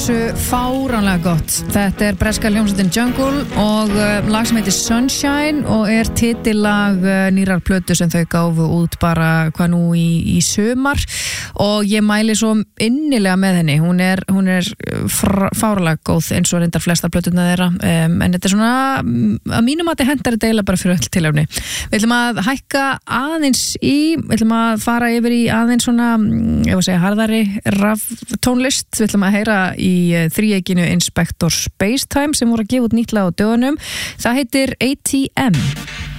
hversu fáránlega gott. Þetta breska hljómsveitin Jungle og lag sem heitir Sunshine og titillag nýrar plötu sem þau gáfu út bara hvað nú í sumar og ég mæli svo innilega með henni. Hún er fáránlega góð eins og reyndar flesta plötuna þeirra en þetta svona að mínum að þetta hendar deila bara fyrir öll tilefni. Við ætlum að hækka aðeins við ætlum að fara yfir í aðeins svona ég var að segja harðari tónlist. Við ætlum að heyra í þríeykinu Inspector Spacetime sem voru að gefa út nýtt lag á dögunum. Það heitir ATM.